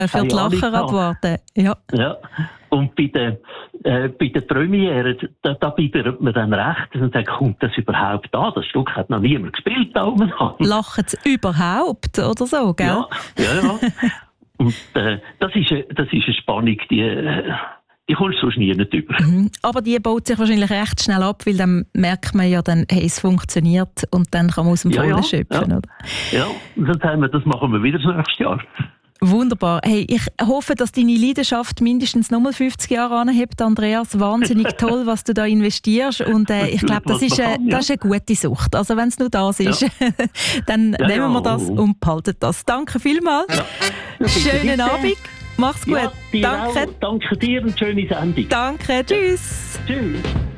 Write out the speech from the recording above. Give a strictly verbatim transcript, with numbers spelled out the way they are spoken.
Für die Lacher abwarten. Ja. Ja. Und bei der, äh, bei der Premiere, da, da bietet man dann recht und sagt, kommt das überhaupt an? Das Stück hat noch niemand gespielt da oben. Lachen sie überhaupt oder so, gell? Ja, ja, ja. Und äh, das, ist, das ist eine Spannung, die, äh, die kommst du sonst nie nicht über. Mhm. Aber die baut sich wahrscheinlich recht schnell ab, weil dann merkt man ja dann, hey, es funktioniert und dann kann man aus dem ja, Vollen ja, schöpfen, ja. oder? Ja, und dann sagen wir, das machen wir wieder das nächste Jahr. Wunderbar. Hey, ich hoffe, dass deine Leidenschaft mindestens nochmal fünfzig Jahre anhebt, Andreas. Wahnsinnig toll, was du da investierst. Und äh, ich glaube, das, ist, äh, das ist eine gute Sucht. Also wenn es nur das ist, ja. dann ja, nehmen wir das ja. und behalten das. Danke vielmals. Ja. Schönen bitte. Abend. Mach's gut. Ja, Danke. Auch. Danke dir und schöne Sendung. Danke. Tschüss. Tschüss.